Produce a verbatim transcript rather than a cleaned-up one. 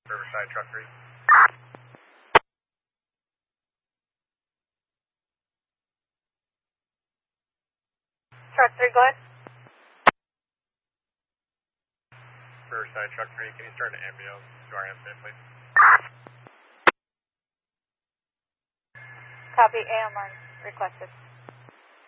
Riverside Truck three. Truck three, go ahead. Riverside Truck three, can you start an ambulance to our incident, please? Copy, A M one requested.